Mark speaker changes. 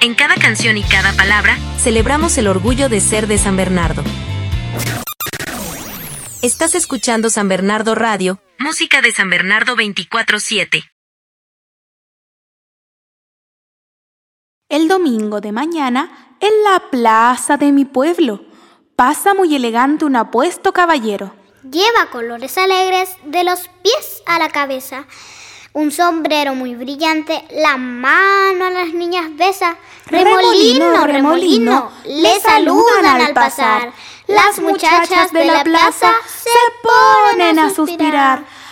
Speaker 1: En cada canción y cada palabra, celebramos el orgullo de ser de San Bernardo. Estás escuchando San Bernardo Radio, música de San Bernardo 24/7.
Speaker 2: El domingo de mañana, en la plaza de mi pueblo, pasa muy elegante un apuesto caballero.
Speaker 3: Lleva colores alegres de los pies a la cabeza, un sombrero muy brillante, la mano a las niñas besa. Remolino, remolino, le saludan al pasar. Las muchachas de la plaza se ponen a suspirar.